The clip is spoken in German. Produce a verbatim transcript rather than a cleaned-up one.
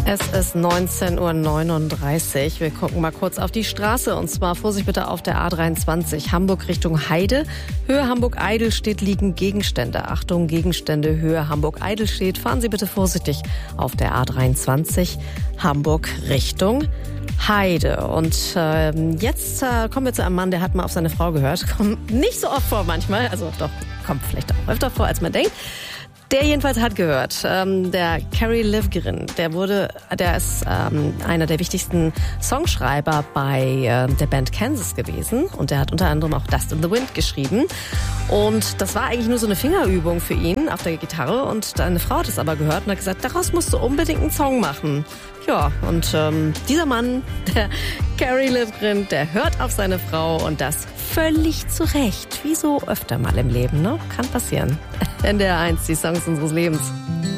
Es ist neunzehn Uhr neununddreißig. Wir gucken mal kurz auf die Straße. Und zwar Vorsicht bitte auf der A dreiundzwanzig. Hamburg Richtung Heide. Höhe Hamburg-Eidelstedt liegen Gegenstände. Achtung, Gegenstände, Höhe Hamburg-Eidelstedt. Fahren Sie bitte vorsichtig auf der A dreiundzwanzig. Hamburg Richtung Heide. Und ähm, jetzt äh, kommen wir zu einem Mann, der hat mal auf seine Frau gehört. Kommt nicht so oft vor manchmal. Also doch, kommt vielleicht auch öfter vor, als man denkt. Der jedenfalls hat gehört, ähm, der Kerry Livgren, der wurde, der ist ähm, einer der wichtigsten Songschreiber bei äh, der Band Kansas gewesen und der hat unter anderem auch Dust in the Wind geschrieben und das war eigentlich nur so eine Fingerübung für ihn auf der Gitarre und seine Frau hat es aber gehört und hat gesagt, daraus musst du unbedingt einen Song machen. Ja, und ähm, dieser Mann, der Kerry Livgren, der hört auf seine Frau und das völlig zu Recht, wie so öfter mal im Leben, ne? Kann passieren. N D R eins, die Songs unseres Lebens.